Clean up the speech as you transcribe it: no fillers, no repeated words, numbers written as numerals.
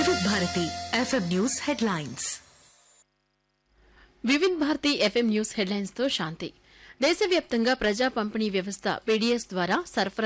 వివిధ Bharati FM news headlines. Vividh Bharati FM news headlines తో శాంతి. దేశవ్యాప్తంగా ప్రజా పంపిణీ వ్యవస్థ పీడీఎస్ ద్వారా సరఫరా